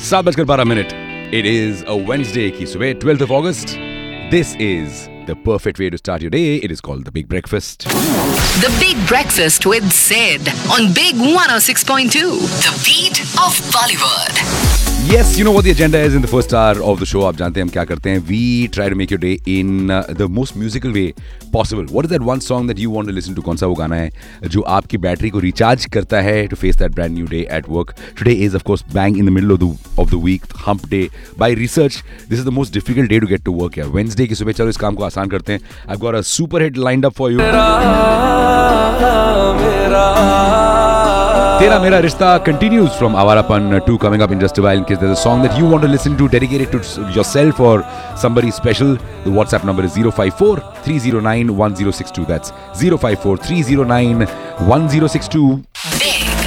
7:12 It is a Wednesday की सुबह 12th of August. This is the perfect way to start your day. It is called the Big Breakfast. The Big Breakfast with Sid on Big 106.2. The beat of Bollywood. Yes, you know what the agenda is in the first hour of the show. आप जानते हैं हम क्या करते हैं. We try to make your day in the most musical way possible. What is that one song that you want to listen to? कौन सा वो गाना है जो आपकी बैटरी को रिचार्ज करता है to face that brand new day at work? Today is of course bang in the middle of the week, hump day. By research, this is the most difficult day to get to work. यार Wednesday की सुबह चलो इस काम को आसान करते हैं. I've got a super hit lined up for you. Tera Mera Rishta continues from Avarapan 2 coming up in just a while. In case there's a song that you want to listen to, dedicated to yourself or somebody special, the WhatsApp number is 054-309-1062. That's 054-309-1062. Big